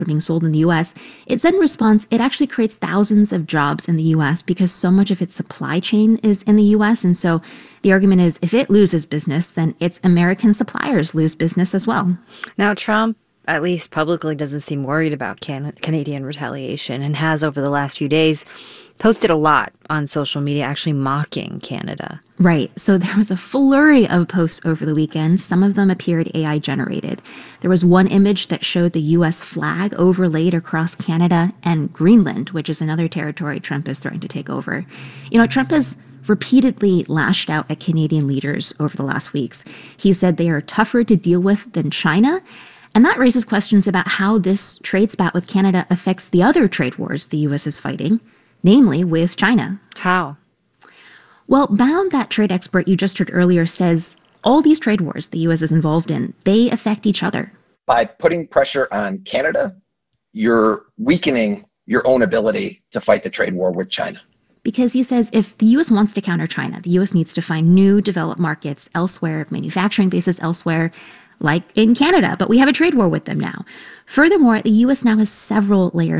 being sold in the US, it said in response it actually creates thousands of jobs in the US because so much of its supply chain is in the US. And so the argument is if it loses business, then its American suppliers lose business as well. Now, Trump, at least publicly, doesn't seem worried about Canadian retaliation and has over the last few days posted a lot on social media actually mocking Canada. Right. So there was a flurry of posts over the weekend. Some of them appeared AI generated. There was one image that showed the U.S. flag overlaid across Canada and Greenland, which is another territory Trump is threatening to take over. Trump has repeatedly lashed out at Canadian leaders over the last weeks. He said they are tougher to deal with than China. And that raises questions about how this trade spat with Canada affects the other trade wars the U.S. is fighting, namely with China. How? Well, Bound, that trade expert you just heard earlier, says all these trade wars the U.S. is involved in, they affect each other. By putting pressure on Canada, you're weakening your own ability to fight the trade war with China. Because he says if the U.S. wants to counter China, the U.S. needs to find new developed markets elsewhere, manufacturing bases elsewhere, like in Canada. But we have a trade war with them now. Furthermore, the U.S. now has several layers